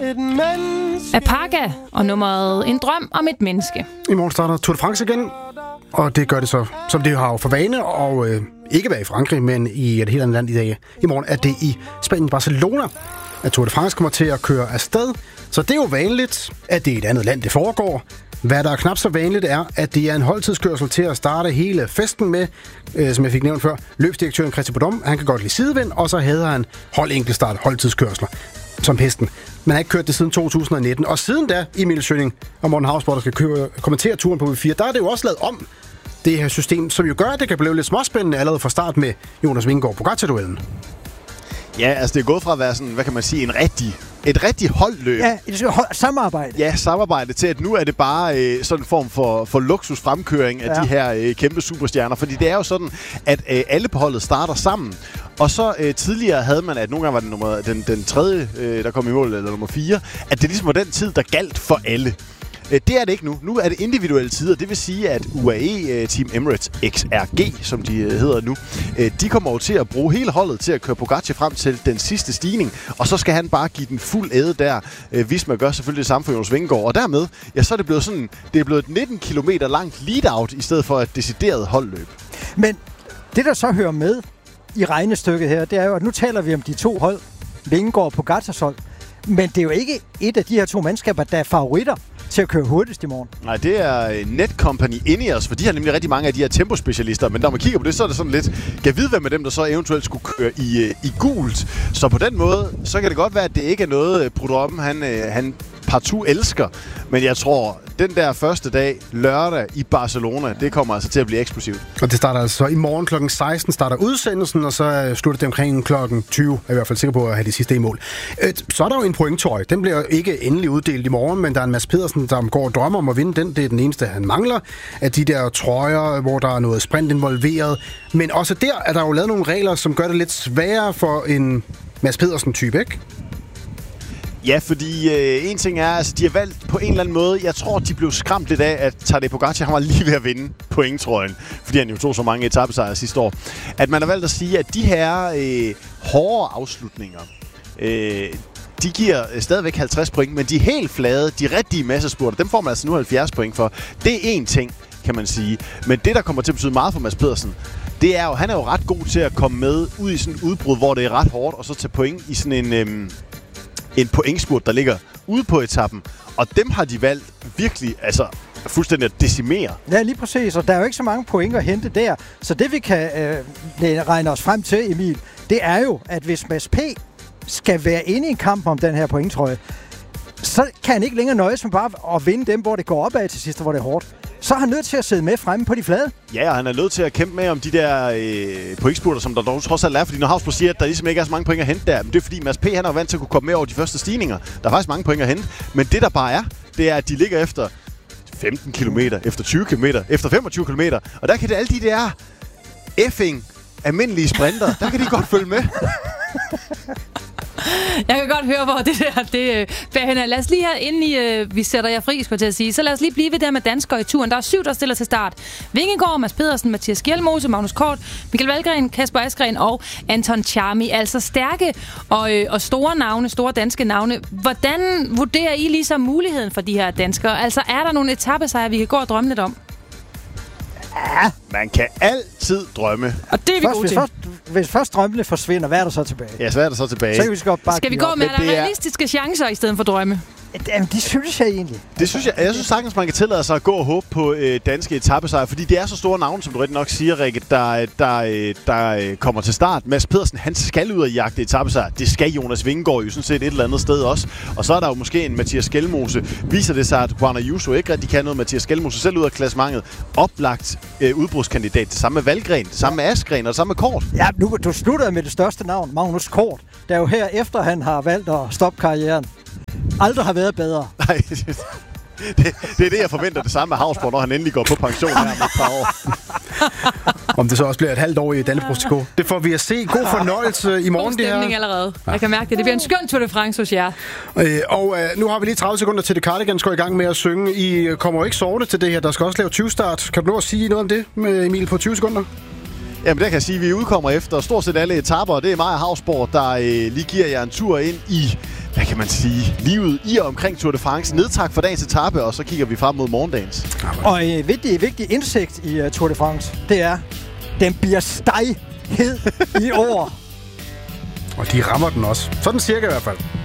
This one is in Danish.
Apaga og nummeret En drøm om et menneske. I morgen starter Tour de France igen, og det gør det så, som det har jo for vane, og ikke være i Frankrig, men i et helt andet land i dag. I morgen er det i Spanien, Barcelona, at Tour de France kommer til at køre afsted. Så det er jo vanligt, at det er et andet land, det foregår. Hvad der er knap så vanligt er, at det er en holdtidskørsel til at starte hele festen med, som jeg fik nævnt før, løbsdirektøren Christian Prudhomme. Han kan godt lide sidevind, og så havde han enkeltstart holdtidskørsler som hesten. Man har ikke kørt det siden 2019, og siden da, Emil Schønning og Morten Hausborg, der skal kommentere turen på V4, der er det jo også lavet om, det her system, som jo gør, at det kan blive lidt småspændende allerede fra start med Jonas Vingegaard på Pogacar-duellen. Ja, altså det er gået fra at være sådan, hvad kan man sige, et rigtig holdløb. Ja, et samarbejde. Ja, samarbejde til, at nu er det bare sådan en form for luksusfremkøring af de her kæmpe superstjerner. Fordi det er jo sådan, at alle på holdet starter sammen. Og så tidligere havde man, at nogle gange var det den tredje, der kom i mål, eller nummer 4, at det ligesom var den tid, der galt for alle. Det er det ikke nu. Nu er det individuelle tider. Det vil sige, at UAE Team Emirates XRG, som de hedder nu, de kommer jo til at bruge hele holdet til at køre Pogacar frem til den sidste stigning, og så skal han bare give den fuld æde der. Visma gør selvfølgelig det samme for Jonas Vingegaard, og dermed, ja, så er det blevet sådan, det er blevet et 19 km langt lead-out, i stedet for et decideret holdløb. Men det, der så hører med i regnestykket her, det er jo, at nu taler vi om de to hold, Vingegaard og Pogacars hold, men det er jo ikke et af de her to mandskaber, der er favoritter til at køre hurtigst i morgen. Nej, det er Netcompany Ineos, for de har nemlig rigtig mange af de her tempospecialister, men når man kigger på det, så er det sådan lidt, kan vide, hvem af dem, der så eventuelt skulle køre i gult. Så på den måde, så kan det godt være, at det ikke er noget, Prudhomme, han partout elsker, men jeg tror, den der første dag, lørdag i Barcelona, det kommer altså til at blive eksplosivt. Og det starter altså i morgen kl. 16 starter udsendelsen, og så slutter det omkring kl. 20. Jeg er i hvert fald sikker på at have det sidste i mål. Så er der jo en pointtrøje. Den bliver ikke endelig uddelt i morgen, men der er en Mads Pedersen, der går og drømmer om at vinde den. Det er den eneste, han mangler af de der trøjer, hvor der er noget sprint involveret. Men også der er der jo lavet nogle regler, som gør det lidt sværere for en Mads Pedersen-type, ikke? Ja, fordi en ting er, altså de har valgt på en eller anden måde, jeg tror, de blev skræmt lidt af, at Tadej Pogacar, han var lige ved at vinde pointtrøjen, fordi han jo tog så mange etapesejre sidste år. At man har valgt at sige, at de her hårde afslutninger, de giver stadigvæk 50 point, men de helt flade, de rigtige massespurter, dem får man altså nu 70 point for. Det er én ting, kan man sige. Men det, der kommer til at betyde meget for Mads Pedersen, det er jo, han er jo ret god til at komme med ud i sådan et udbrud, hvor det er ret hårdt, og så tage point i sådan en pointspurt, der ligger ude på etappen. Og dem har de valgt virkelig, altså fuldstændig at decimere. Ja, lige præcis, og der er jo ikke så mange point at hente der. Så det vi kan regne os frem til, Emil, det er jo, at hvis Mads P. skal være inde i en kamp om den her pointtrøje, så kan han ikke længere nøjes med bare at vinde dem, hvor det går opad til sidst, hvor det er hårdt. Så er han nødt til at sidde med fremme på de flade. Ja, og han er nødt til at kæmpe med om de der pointspurter, som der dog trods alt er. Fordi når Hausborg siger, at der ligesom ikke er så mange point at hente der, men det er fordi Mads P. han er vant til at kunne komme med over de første stigninger. Der er faktisk mange point at hente. Men det der bare er, det er, at de ligger efter 15 km, efter 20 km, efter 25 km. Og der kan det alle de der effing almindelige sprinter, der kan de godt følge med. Jeg kan godt høre, hvor det der bærer hen. Lad os lige her, inden vi sætter jer fri, skulle jeg til at sige, så lad os lige blive ved der med danskere i turen. Der er 7, der stiller til start. Vingegaard, Mads Pedersen, Mathias Gjelmose, Magnus Kort, Michael Valgren, Kasper Asgreen og Anton Charmi. Altså stærke og store navne, store danske navne. Hvordan vurderer I ligesom muligheden for de her danskere? Altså er der nogle etapesejre, vi kan gå og drømme lidt om? Ja, man kan altid drømme. Og det er vi gode til. Hvis først drømmene forsvinder, hvad er der så tilbage? Ja, så er der så tilbage. Så kan vi godt bare skal vi gå med realistiske chancer i stedet for drømme? Jamen, det synes jeg egentlig. Det synes jeg synes sagtens, man kan tillade sig at gå og håbe på danske etapesejre, fordi det er så store navne, som du rigtig nok siger, Rikke, der kommer til start. Mads Pedersen, han skal ud og jagte etapesejre. Det skal Jonas Vingegaard jo sådan set et eller andet sted også. Og så er der jo måske en Mathias Gjelmose. Viser det sig, at Juan Ayuso ikke rigtig kan noget. Mathias Gjelmose selv ud af klassementet. Oplagt udbrudskandidat. Det samme med Valgren, det samme med Asgreen og det samme med Kort. Ja, nu du slutter med det største navn, Magnus Kort. Der er jo her, efter han har valgt at stoppe karrieren, aldrig har været bedre. Nej, det er det, jeg forventer det samme med Hausborg, når han endelig går på pension her om et par år. Om det så også bliver et halvt år i Dannebrogs trikot. Det får vi at se. God fornøjelse i morgen. God stemning allerede. Jeg kan mærke det. Det bliver en skøn Tour de France hos jer. Og nu har vi lige 30 sekunder til The Cardigans går i gang med at synge. I kommer jo ikke sovende til det her. Der skal også lave 20-start. Kan du nå at sige noget om det, med Emil, på 20 sekunder? Jamen, der kan jeg sige, at vi udkommer efter stort set alle etaper, og det er mig og Hausborg, der lige giver jer en tur ind i hvad kan man sige, livet i og omkring Tour de France. Nedtak for dagens etape, og så kigger vi frem mod morgendagens. Og en vigtig indsigt i Tour de France, det er, den bliver stejhed i år. Og de rammer den også. Sådan cirka i hvert fald.